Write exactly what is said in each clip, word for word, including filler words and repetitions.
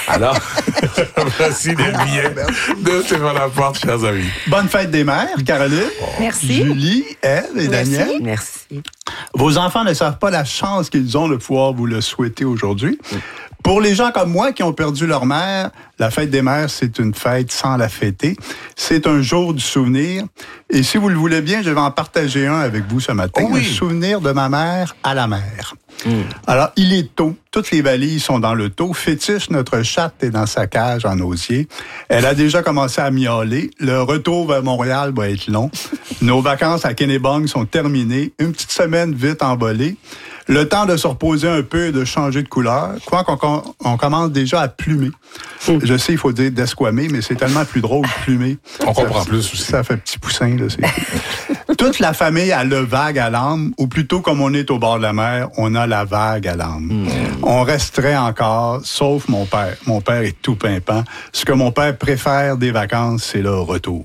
Alors, voici les billets de Stéphane Laporte, chers amis. Bonne fête des mères, Caroline. Merci. Julie, Ève et Merci. Daniel. Merci. Vos enfants ne savent pas la chance qu'ils ont de pouvoir vous le souhaiter aujourd'hui. Pour les gens comme moi qui ont perdu leur mère, la fête des mères, c'est une fête sans la fêter. C'est un jour du souvenir. Et si vous le voulez bien, je vais en partager un avec vous ce matin. Oh oui. Un souvenir de ma mère à la mer. Mm. Alors, il est tôt. Toutes les valises sont dans le taux. Fétiche, notre chatte, est dans sa cage en osier. Elle a déjà commencé à miauler. Le retour vers Montréal va être long. Nos vacances à Kennebunk sont terminées. Une petite semaine vite envolée. Le temps de se reposer un peu et de changer de couleur. Quoi qu'on on commence déjà à plumer. Mm. Je sais, il faut dire d'esquamer, mais c'est tellement plus drôle, plumer. On ça, comprend plus aussi. Ça fait petit poussin, là. C'est... Toute la famille a le vague à l'âme, ou plutôt comme on est au bord de la mer, on a la vague à l'âme. Mm. On resterait encore, sauf mon père. Mon père est tout pimpant. Ce que mon père préfère des vacances, c'est le retour.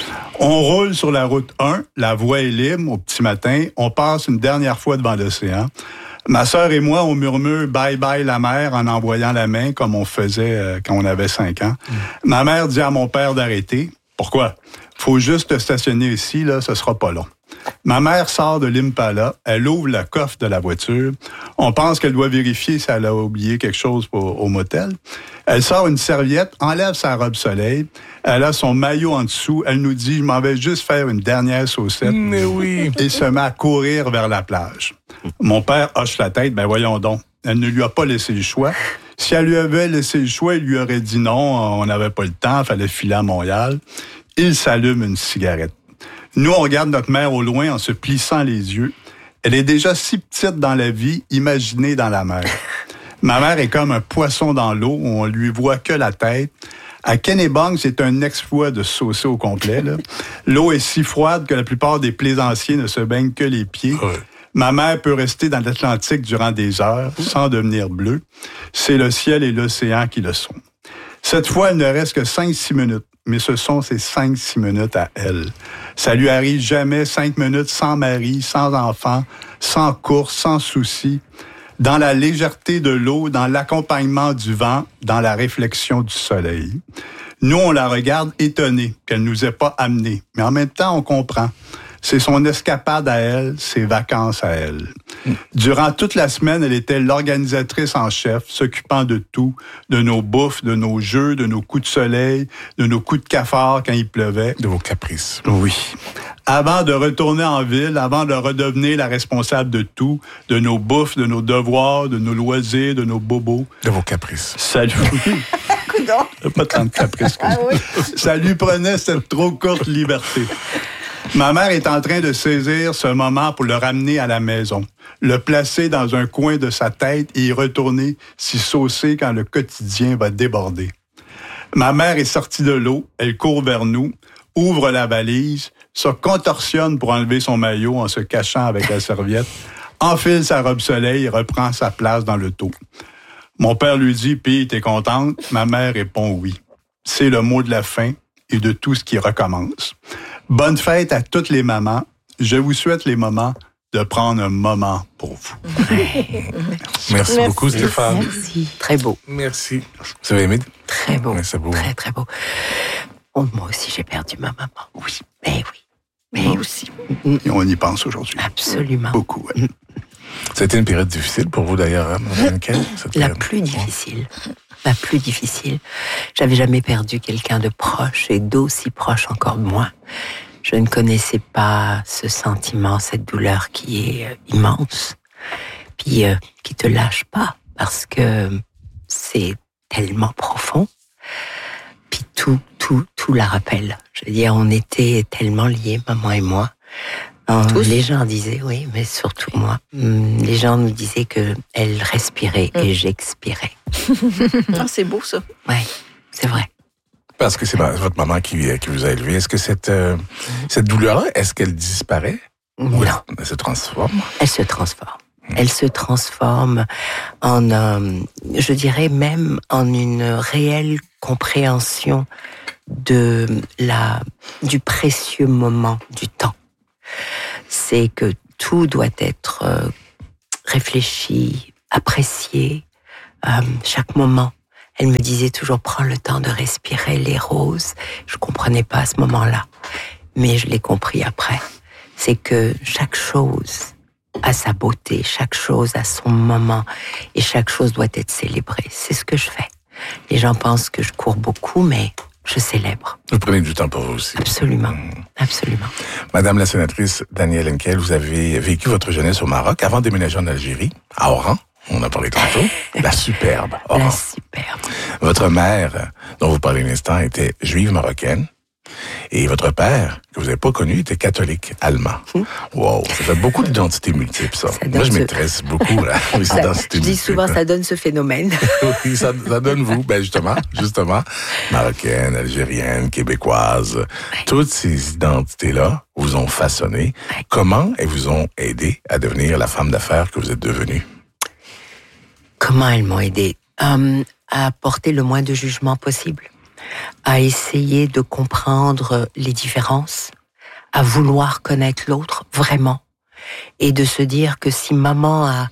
On roule sur la route un, la voie est libre au petit matin, on passe une dernière fois devant l'océan. Ma sœur et moi, on murmure « bye bye la mer » en envoyant la main comme on faisait euh, quand on avait cinq ans. Mm. Ma mère dit à mon père d'arrêter. Pourquoi? Faut juste stationner ici, là, ce sera pas long. Ma mère sort de l'Impala, elle ouvre le coffre de la voiture. On pense qu'elle doit vérifier si elle a oublié quelque chose pour, au motel. Elle sort une serviette, enlève sa robe soleil. Elle a son maillot en dessous. Elle nous dit « je m'en vais juste faire une dernière saucette. » Mais oui. Et se met à courir vers la plage. Mon père hoche la tête. « Ben voyons donc, elle ne lui a pas laissé le choix. » Si elle lui avait laissé le choix, il lui aurait dit non, on n'avait pas le temps, il fallait filer à Montréal. Il s'allume une cigarette. Nous, on regarde notre mère au loin en se plissant les yeux. Elle est déjà si petite dans la vie, imaginée dans la mer. Ma mère est comme un poisson dans l'eau où on lui voit que la tête. À Kennebunk, c'est un exploit de se saucer au complet, là. L'eau est si froide que la plupart des plaisanciers ne se baignent que les pieds. Ouais. Ma mère peut rester dans l'Atlantique durant des heures sans devenir bleue. C'est le ciel et l'océan qui le sont. Cette fois, il ne reste que cinq six minutes. Mais ce sont ces cinq six minutes à elle. Ça lui arrive jamais cinq minutes sans mari, sans enfant, sans course, sans souci, dans la légèreté de l'eau, dans l'accompagnement du vent, dans la réflexion du soleil. Nous, on la regarde étonnée qu'elle nous ait pas amenés, mais en même temps, on comprend. C'est son escapade à elle, ses vacances à elle. Durant toute la semaine, elle était l'organisatrice en chef, s'occupant de tout, de nos bouffes, de nos jeux, de nos coups de soleil, de nos coups de cafard quand il pleuvait. De vos caprices. Oui. Avant de retourner en ville, avant de redevenir la responsable de tout, de nos bouffes, de nos devoirs, de nos loisirs, de nos bobos. De vos caprices. Salut. Pas tant de caprices que ça. Ah oui. Ça lui prenait cette trop courte liberté. Ma mère est en train de saisir ce moment pour le ramener à la maison, le placer dans un coin de sa tête et y retourner s'y saucer quand le quotidien va déborder. Ma mère est sortie de l'eau, elle court vers nous, ouvre la valise, se contorsionne pour enlever son maillot en se cachant avec la serviette, enfile sa robe soleil et reprend sa place dans le taux. Mon père lui dit « Pis, t'es contente? » Ma mère répond « Oui. » C'est le mot de la fin et de tout ce qui recommence. Bonne fête à toutes les mamans. Je vous souhaite les moments de prendre un moment pour vous. Merci, Merci beaucoup, Stéphane. Merci. Très beau. Merci. Vous avez aimé? Très beau. Oui, c'est beau. Très, très beau. Oh, moi aussi, j'ai perdu ma maman. Oui. Mais oui. Mais moi aussi. Et on y pense aujourd'hui. Absolument. Beaucoup, oui. Ça a été une période difficile pour vous, d'ailleurs, hein, Mme La plus difficile. La plus difficile. J'avais jamais perdu quelqu'un de proche et d'aussi proche encore de moi. Je ne connaissais pas ce sentiment, cette douleur qui est euh, immense, puis euh, qui te lâche pas parce que c'est tellement profond. Puis tout, tout, tout la rappelle. Je veux dire, on était tellement liés, maman et moi. Tous. Les gens disaient, oui, mais surtout moi. Les gens nous disaient que elle respirait mmh. et j'expirais. Ah, c'est beau ça. Oui, c'est vrai. Parce que c'est votre maman qui, qui vous a élevé. Est-ce que cette, euh, cette douleur-là, est-ce qu'elle disparaît? Non. Elle se transforme? Elle se transforme. Mmh. Elle se transforme en, euh, je dirais même en une réelle compréhension de la, du précieux moment du temps. C'est que tout doit être euh, réfléchi, apprécié, euh, chaque moment. Elle me disait toujours, prends le temps de respirer les roses. Je comprenais pas à ce moment-là, mais je l'ai compris après. C'est que chaque chose a sa beauté, chaque chose a son moment, et chaque chose doit être célébrée. C'est ce que je fais. Les gens pensent que je cours beaucoup, mais je célèbre. Vous prenez du temps pour vous aussi. Absolument, absolument. Madame la sénatrice Danielle Henkel, vous avez vécu votre jeunesse au Maroc avant de déménager en Algérie, à Oran. On a parlé tantôt. La superbe. Oran. La superbe. Votre mère, dont vous parlez un instant, était juive marocaine. Et votre père, que vous n'avez pas connu, était catholique allemand. Mmh. Wow, ça fait beaucoup d'identités multiples, ça. ça Moi, je ce... m'intéresse beaucoup à aux identités multiples. Je dis souvent, ça donne ce phénomène. Oui, ça, ça donne vous. Ben justement, justement, marocaine, algérienne, québécoise, ouais. Toutes ces identités-là vous ont façonné. Ouais. Comment elles vous ont aidé à devenir la femme d'affaires que vous êtes devenue? Comment elles m'ont aidé? Um, à apporter le moins de jugement possible, à essayer de comprendre les différences, à vouloir connaître l'autre vraiment, et de se dire que si maman a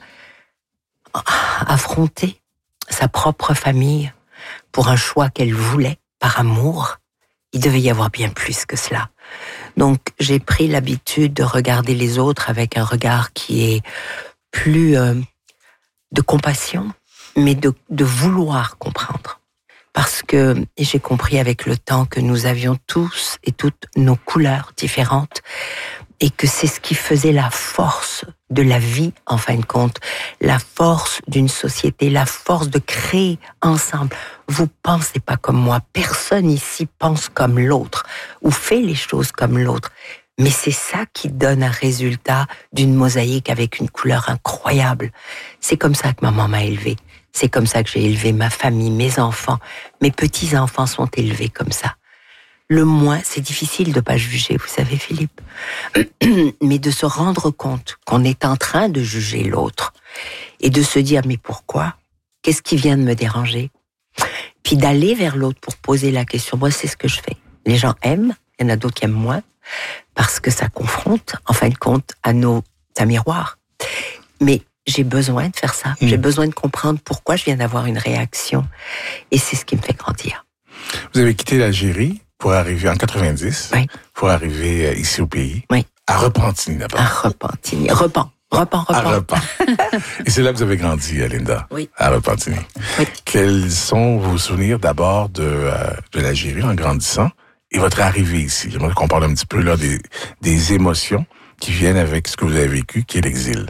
affronté sa propre famille pour un choix qu'elle voulait, par amour, il devait y avoir bien plus que cela. Donc j'ai pris l'habitude de regarder les autres avec un regard qui est plus euh, de compassion, mais de, de vouloir comprendre. Parce que et j'ai compris avec le temps que nous avions tous et toutes nos couleurs différentes et que c'est ce qui faisait la force de la vie, en fin de compte, la force d'une société, la force de créer ensemble. Vous pensez pas comme moi, personne ici pense comme l'autre ou fait les choses comme l'autre. Mais c'est ça qui donne un résultat d'une mosaïque avec une couleur incroyable. C'est comme ça que maman m'a élevée. C'est comme ça que j'ai élevé ma famille, mes enfants. Mes petits-enfants sont élevés comme ça. Le moins, c'est difficile de pas juger, vous savez, Philippe. Mais de se rendre compte qu'on est en train de juger l'autre. Et de se dire, mais pourquoi? Qu'est-ce qui vient de me déranger? Puis d'aller vers l'autre pour poser la question. Moi, c'est ce que je fais. Les gens aiment, il y en a d'autres qui aiment moins, parce que ça confronte, en fin de compte, à nos à miroirs. Mais j'ai besoin de faire ça. Mmh. J'ai besoin de comprendre pourquoi je viens d'avoir une réaction. Et c'est ce qui me fait grandir. Vous avez quitté l'Algérie pour arriver en quatre-vingt-dix, oui. Pour arriver ici au pays. Oui. À Repentigny d'abord. À Repentigny. Repent. Repent, repent. À Repent. Et c'est là que vous avez grandi, Linda. Oui. À Repentigny. Oui. Quels sont vos souvenirs d'abord de, euh, de l'Algérie en grandissant et votre arrivée ici? J'aimerais qu'on parle un petit peu là des, des émotions qui viennent avec ce que vous avez vécu, qui est l'exil.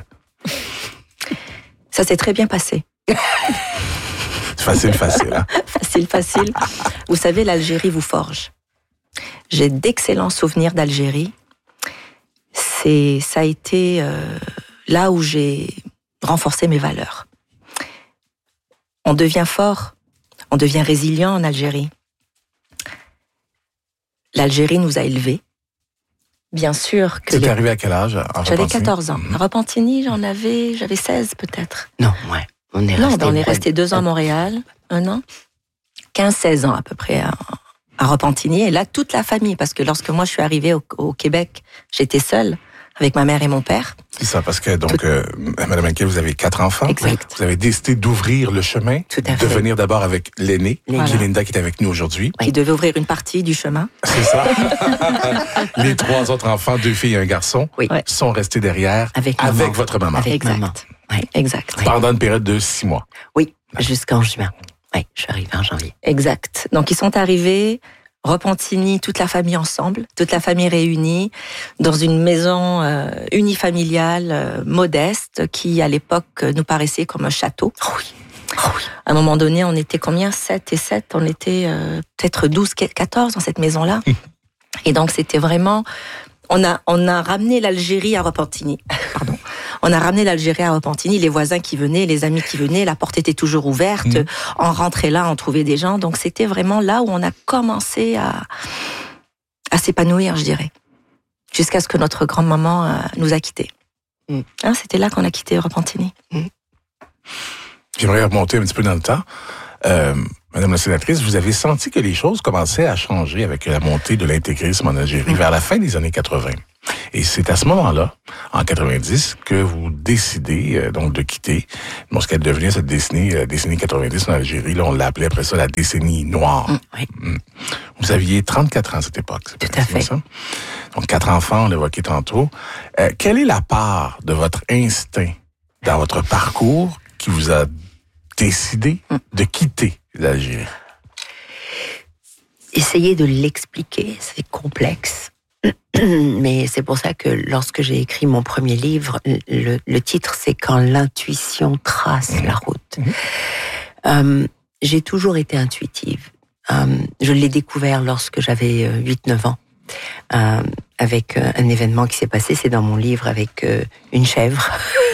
Ça s'est très bien passé. Facile, facile. Hein? Facile, facile. Vous savez, l'Algérie vous forge. J'ai d'excellents souvenirs d'Algérie. C'est, ça a été euh, là où j'ai renforcé mes valeurs. On devient fort, on devient résilient en Algérie. L'Algérie nous a élevés. Bien sûr que... C'est les... arrivé à quel âge? J'avais quatorze ans. À Repentigny, j'en avais, j'avais seize peut-être. Non, ouais. On est non, resté, ben on est resté deux ans à Montréal, un an, quinze seize ans à peu près à, à Repentigny. Et là, toute la famille, parce que lorsque moi je suis arrivée au, au Québec, j'étais seule avec ma mère et mon père. C'est ça, parce que donc, Tout... euh, Madame Henkel, vous avez quatre enfants. Exact. Vous avez décidé d'ouvrir le chemin, Tout à de fait. venir d'abord avec l'aîné, Voilà. qui est Linda, qui est avec nous aujourd'hui. Qui devait ouvrir une partie du chemin. C'est ça. Les trois autres enfants, deux filles et un garçon, Oui. sont restés derrière Avec avec maman. votre maman. Avec Exact. maman. Ouais. Exact. Ouais. Pendant une période de six mois. Oui, jusqu'en juin. Oui, je suis arrivée en janvier. Exact. Donc, ils sont arrivés, Repentigny, toute la famille ensemble, toute la famille réunie, dans une maison euh, unifamiliale, euh, modeste, qui, à l'époque, nous paraissait comme un château. Oh oui. Oh oui. À un moment donné, on était combien? sept et sept. On était euh, peut-être douze, quatorze dans cette maison-là. Et donc, c'était vraiment... On a, on a ramené l'Algérie à Repentigny. Pardon. On a ramené l'Algérie à Repentigny, les voisins qui venaient, les amis qui venaient, la porte était toujours ouverte. Mmh. On rentrait là, on trouvait des gens. Donc, c'était vraiment là où on a commencé à, à s'épanouir, je dirais. Jusqu'à ce que notre grand-maman euh, nous a quittés. Mmh. Hein, c'était là qu'on a quitté Repentigny. Mmh. J'aimerais remonter un petit peu dans le temps. Euh, Madame la sénatrice, vous avez senti que les choses commençaient à changer avec la montée de l'intégrisme en Algérie mmh. vers la fin des années quatre-vingts. Et c'est à ce moment-là, en quatre-vingt-dix, que vous décidez euh, donc de quitter bon, ce qu'elle devenait cette décennie, la décennie quatre-vingt-dix en Algérie. Là, on l'appelait après ça la décennie noire. Mmh, oui. Mmh. Vous aviez trente-quatre ans à cette époque. C'est Tout à fait. Ça? Donc, quatre enfants, on l'évoquait tantôt. Euh, quelle est la part de votre instinct dans votre parcours qui vous a décidé mmh. de quitter l'Algérie? Essayer de l'expliquer, c'est complexe. Mais c'est pour ça que lorsque j'ai écrit mon premier livre, le, le titre, c'est « Quand l'intuition trace mmh. la route mmh. ». Euh, j'ai toujours été intuitive. Euh, je l'ai découvert lorsque j'avais huit neuf ans, euh, avec un événement qui s'est passé, c'est dans mon livre, avec euh, une chèvre.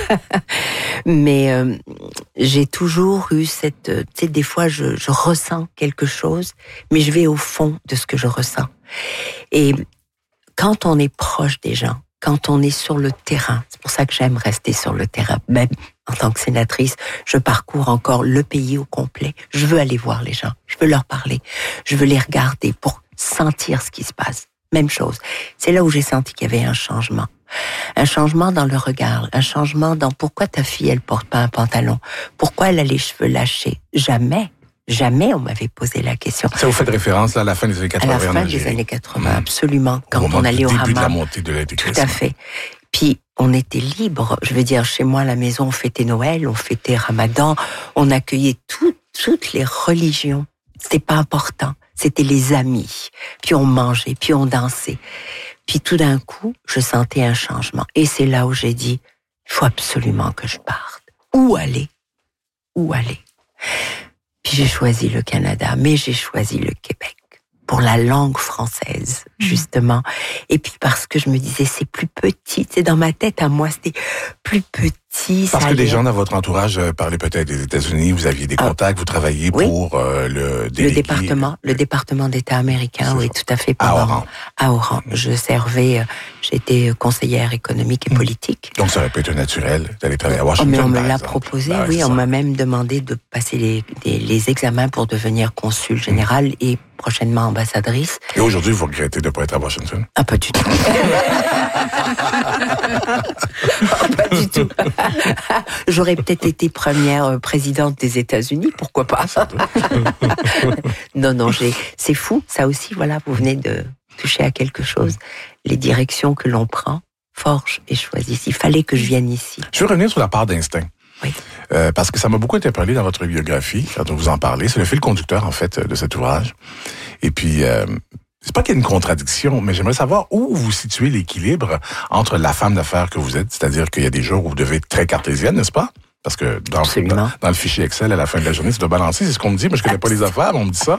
Mais euh, j'ai toujours eu cette... Tu sais, des fois, je, je ressens quelque chose, mais je vais au fond de ce que je ressens. Et quand on est proche des gens, quand on est sur le terrain, c'est pour ça que j'aime rester sur le terrain, même en tant que sénatrice, je parcours encore le pays au complet. Je veux aller voir les gens, je veux leur parler, je veux les regarder pour sentir ce qui se passe. Même chose. C'est là où j'ai senti qu'il y avait un changement. Un changement dans le regard, un changement dans pourquoi ta fille, elle porte pas un pantalon, pourquoi elle a les cheveux lâchés. Jamais. Jamais on m'avait posé la question. Ça vous fait référence là, à la fin des années quatre-vingts? À la fin des années quatre-vingts, absolument. Quand on allait au hammam. Au début de la montée de l'intégrisme. Tout à fait. Puis, on était libre. Je veux dire, chez moi, à la maison, on fêtait Noël, on fêtait Ramadan, on accueillait tout, toutes les religions. C'était pas important. C'était les amis. Puis on mangeait, puis on dansait. Puis tout d'un coup, je sentais un changement. Et c'est là où j'ai dit, il faut absolument que je parte. Où aller? Où aller? Puis j'ai choisi le Canada, mais j'ai choisi le Québec pour la langue française, justement. Et puis parce que je me disais, c'est plus petit. C'est dans ma tête, à moi, c'était plus petit. Parce que des gens dans votre entourage parlaient peut-être des États-Unis, vous aviez des contacts, ah, vous travailliez oui. pour euh, le délégué. Le département, le département d'État américain, oui, tout à fait. À Oran. À Oran. Je servais, j'étais conseillère économique et politique. Donc ça aurait pu être naturel d'aller travailler à Washington. Oh, mais on me l'a exemple. proposé, bah, oui. On ça. m'a même demandé de passer les, les, les examens pour devenir consul général mmh. et prochainement ambassadrice. Et aujourd'hui, vous regrettez de ne pas être à Washington? Ah, pas du tout. oh, pas du tout. J'aurais peut-être été première présidente des États-Unis, pourquoi pas? non, non, j'ai... c'est fou, ça aussi, voilà, vous venez de toucher à quelque chose. Les directions que l'on prend forgent et choisissent. Il fallait que je vienne ici. Je veux revenir sur la part d'instinct. Oui. Euh, parce que ça m'a beaucoup interpellé dans votre biographie, quand vous en parlez. C'est le fil conducteur, en fait, de cet ouvrage. Et puis, euh, c'est pas qu'il y a une contradiction, mais j'aimerais savoir où vous situez l'équilibre entre la femme d'affaires que vous êtes, c'est-à-dire qu'il y a des jours où vous devez être très cartésienne, n'est-ce pas? Parce que dans, dans, dans le fichier Excel, à la fin de la journée, ça doit balancer, c'est ce qu'on me dit. Moi, je connais pas les affaires, on me dit ça.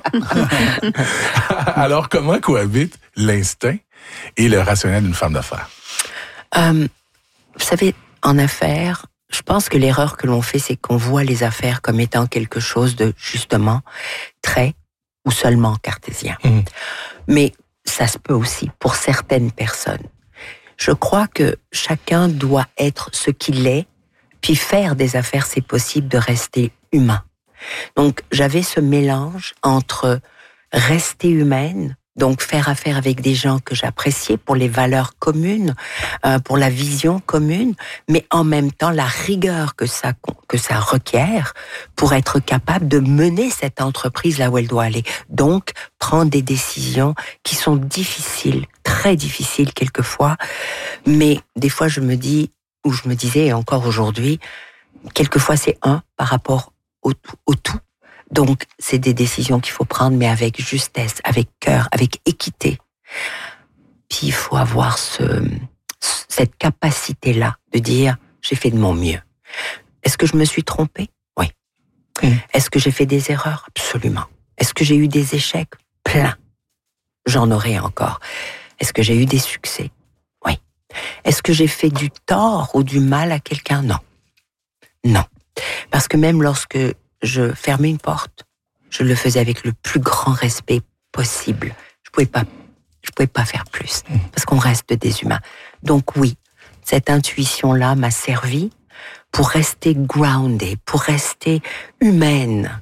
Alors, comment cohabite l'instinct et le rationnel d'une femme d'affaires? Euh, vous savez, en affaires, je pense que l'erreur que l'on fait, c'est qu'on voit les affaires comme étant quelque chose de, justement, très ou seulement cartésien. Mmh. Mais ça se peut aussi pour certaines personnes. Je crois que chacun doit être ce qu'il est, puis faire des affaires, c'est possible de rester humain. Donc, j'avais ce mélange entre rester humaine, donc faire affaire avec des gens que j'appréciais pour les valeurs communes, euh, pour la vision commune, mais en même temps la rigueur que ça que ça requiert pour être capable de mener cette entreprise là où elle doit aller. Donc prendre des décisions qui sont difficiles, très difficiles quelquefois, mais des fois je me dis, ou je me disais et encore aujourd'hui, quelquefois c'est un par rapport au, au tout. Donc, c'est des décisions qu'il faut prendre, mais avec justesse, avec cœur, avec équité. Puis, il faut avoir ce, cette capacité-là de dire, j'ai fait de mon mieux. Est-ce que je me suis trompée? Oui. Mmh. Est-ce que j'ai fait des erreurs? Absolument. Est-ce que j'ai eu des échecs? Plein. J'en aurai encore. Est-ce que j'ai eu des succès? Oui. Est-ce que j'ai fait du tort ou du mal à quelqu'un? Non. Non. Parce que même lorsque je fermais une porte, je le faisais avec le plus grand respect possible. Je pouvais pas, je pouvais pas faire plus, parce qu'on reste des humains. Donc oui, cette intuition-là m'a servi pour rester grounded, pour rester humaine,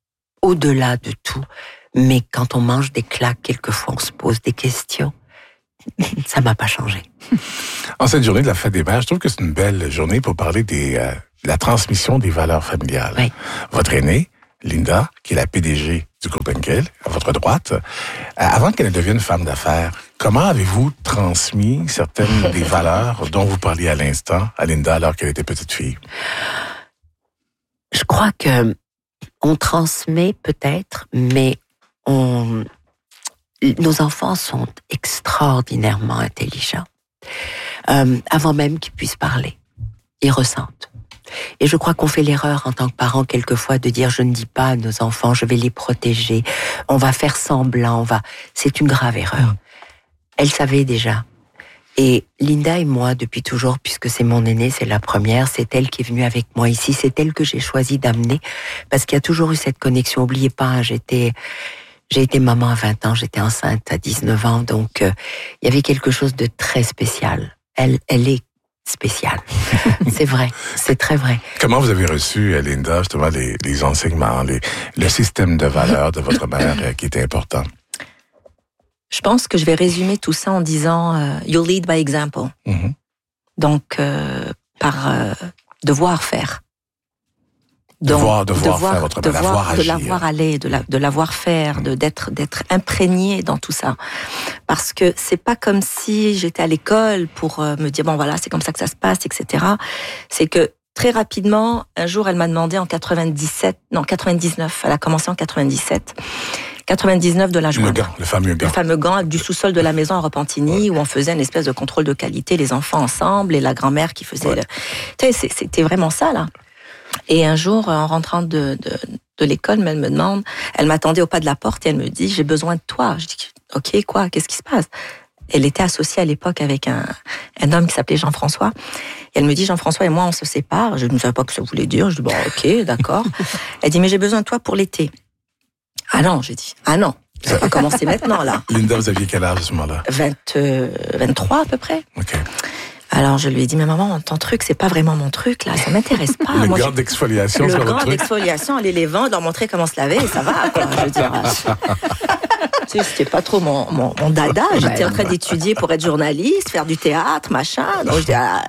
au-delà de tout. Mais quand on mange des claques, quelquefois on se pose des questions. ça m'a pas changé. En cette journée de la fête des mères, je trouve que c'est une belle journée pour parler des, euh, de la transmission des valeurs familiales. Oui. Votre aînée, Linda, qui est la P D G du groupe Henkel, à votre droite, euh, avant qu'elle ne devienne femme d'affaires, comment avez-vous transmis certaines des valeurs dont vous parliez à l'instant à Linda alors qu'elle était petite fille? Je crois que on transmet peut-être, mais on, nos enfants sont extraordinairement intelligents. Euh, avant même qu'ils puissent parler, ils ressentent. Et je crois qu'on fait l'erreur en tant que parents quelquefois de dire je ne dis pas à nos enfants, je vais les protéger, on va faire semblant, on va. C'est une grave erreur. Elle savait déjà. Et Linda et moi, depuis toujours, puisque c'est mon aînée, c'est la première, c'est elle qui est venue avec moi ici, c'est elle que j'ai choisi d'amener, parce qu'il y a toujours eu cette connexion. Oubliez pas, j'étais, j'ai été maman à vingt ans, j'étais enceinte à dix-neuf ans, donc euh, il y avait quelque chose de très spécial. Elle, elle est spéciale. C'est vrai, c'est très vrai. Comment vous avez reçu, Linda, justement, les, les enseignements, les, le système de valeurs de votre mère euh, qui était important? Je pense que je vais résumer tout ça en disant euh, you lead by example. Mm-hmm. Donc, euh, par euh, devoir faire. Donc, devoir, devoir, devoir faire votre mère, devoir, la voir agir. De la voir aller, de la, de la voir faire, de, d'être, d'être imprégné dans tout ça. Parce que c'est pas comme si j'étais à l'école pour euh, me dire, bon voilà, c'est comme ça que ça se passe, et cetera. C'est que très rapidement, un jour, elle m'a demandé en quatre-vingt-dix-sept, non, quatre-vingt-dix-neuf, elle a commencé en quatre-vingt-dix-sept, quatre-vingt-dix-neuf de la joie. Le gant, le fameux gant. Le fameux gant du sous-sol de la maison à Repentigny, ouais. Où on faisait une espèce de contrôle de qualité, les enfants ensemble, et la grand-mère qui faisait... Ouais. Le... Tu sais, c'était vraiment ça, là. Et un jour, en rentrant de, de, de l'école, elle me demande, elle m'attendait au pas de la porte et elle me dit, j'ai besoin de toi. Je dis, ok, quoi, qu'est-ce qui se passe? Elle était associée à l'époque avec un, un homme qui s'appelait Jean-François. Et elle me dit, Jean-François et moi, on se sépare. Je ne savais pas ce que ça voulait dire. Je dis, bon, ok, d'accord. Elle dit, mais j'ai besoin de toi pour l'été. Ah non, j'ai dit, ah non, ça va commencer maintenant, là. Linda, vous aviez quel âge à ce moment-là? vingt, euh, vingt-trois à peu près. Ok. Alors je lui ai dit, mais maman, ton truc, c'est pas vraiment mon truc, là, ça m'intéresse pas. Le Moi, gant d'exfoliation, le c'est votre gant truc? d'exfoliation, aller les vendre, leur montrer comment se laver, et ça va, quoi. Je veux dire, tu sais, c'était pas trop mon, mon, mon dada. J'étais en train d'étudier pour être journaliste, faire du théâtre, machin. Donc, je dis, ah.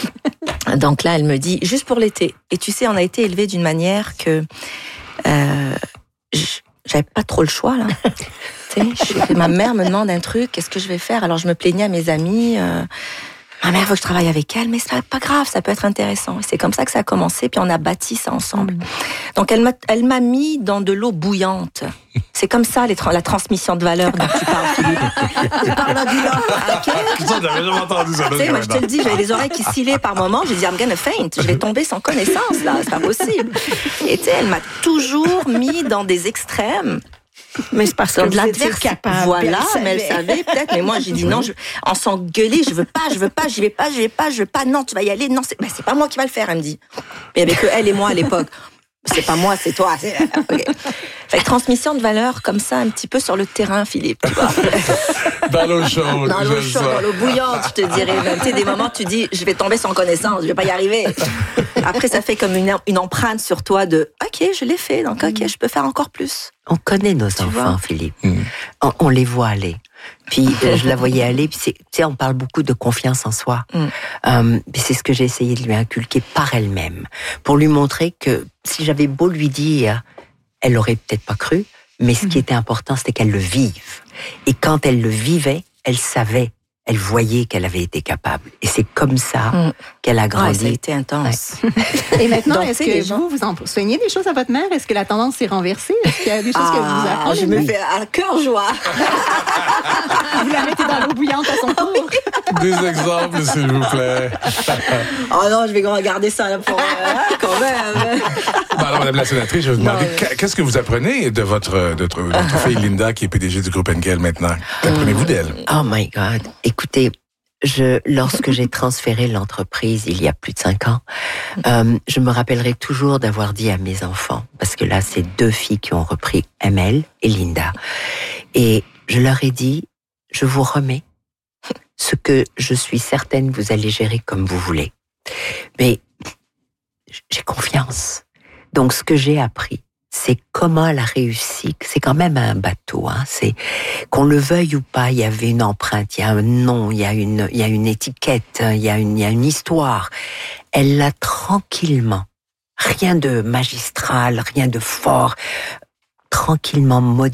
Donc là, elle me dit, juste pour l'été. Et tu sais, on a été élevés d'une manière que euh, j'avais pas trop le choix, là. Tu sais, ma mère me demande un truc, qu'est-ce que je vais faire? Alors je me plaignais à mes amis. Euh, Ma mère veut que je travaille avec elle, mais c'est pas grave, ça peut être intéressant. Et c'est comme ça que ça a commencé, puis on a bâti ça ensemble. Mmh. Donc elle m'a, elle m'a mis dans de l'eau bouillante. C'est comme ça les tra- la transmission de valeurs dont tu parles, Philippe. Tu parles du là, ok? J'avais jamais entendu ça. Tu sais, moi je te le dis, j'avais les oreilles qui sillaient par moments. J'ai dit, I'm gonna faint, je vais tomber sans connaissance là, c'est pas possible. Et tu sais, elle m'a toujours mis dans des extrêmes. Mais c'est parce que de l'adverse capable. Voilà, elle mais elle savait peut-être. Mais moi, j'ai dit non, je, en s'engueuler, je veux pas, je veux pas, j'y vais pas, j'y vais pas, je veux pas. Non, tu vas y aller. Non, c'est, ben, c'est pas moi qui va le faire. Elle me dit. Mais il y avait que elle et moi à l'époque. C'est pas moi, c'est toi. C'est... Okay. Fait que transmission de valeurs comme ça, un petit peu sur le terrain, Philippe. Tu vois. Dans l'eau chaude. Dans l'eau chaude, dans l'eau bouillante, je te dirais. Tu sais, des moments, tu dis, je vais tomber sans connaissance, je vais pas y arriver. Après, ça fait comme une, une empreinte sur toi de, ok, je l'ai fait, donc ok, je peux faire encore plus. On connaît nos tu enfants, vois? Philippe. Mmh. On, on les voit aller. Puis euh, je la voyais aller. Puis c'est, tu sais, on parle beaucoup de confiance en soi. Mm. Euh, puis c'est ce que j'ai essayé de lui inculquer par elle-même, pour lui montrer que si j'avais beau lui dire, elle aurait peut-être pas cru, mais ce mm. qui était important, c'était qu'elle le vive. Et quand elle le vivait, elle savait, elle voyait qu'elle avait été capable. Et c'est comme ça mm. qu'elle a grandi. Ouais, ça a été intense. Ouais. Et maintenant, donc, est-ce que vous, gens... vous enseignez des choses à votre mère? Est-ce que la tendance s'est renversée? Est-ce qu'il y a des choses ah, que vous apprenez? Je me fais à cœur joie. Vous la mettez dans l'eau bouillante à son tour? Des exemples, s'il vous plaît. Oh non, je vais regarder ça là pour... Euh, quand même. Bon, alors, Madame la sénatrice, je vais vous demander, non, mais... qu'est-ce que vous apprenez de votre, de votre, votre fille Linda, qui est P D G du groupe Henkel maintenant? Qu'apprenez-vous d'elle? Oh my God. Écoutez, je, lorsque j'ai transféré l'entreprise il y a plus de cinq ans, euh, je me rappellerai toujours d'avoir dit à mes enfants, parce que là, c'est deux filles qui ont repris M L et Linda. Et je leur ai dit, je vous remets ce que je suis certaine vous allez gérer comme vous voulez. Mais j'ai confiance. Donc, ce que j'ai appris, c'est comment elle a réussi. C'est quand même un bateau, hein. C'est qu'on le veuille ou pas, il y avait une empreinte, il y a un nom, il y a une, il y a une étiquette, il y a une, il y a une histoire. Elle l'a tranquillement, rien de magistral, rien de fort, tranquillement modifié.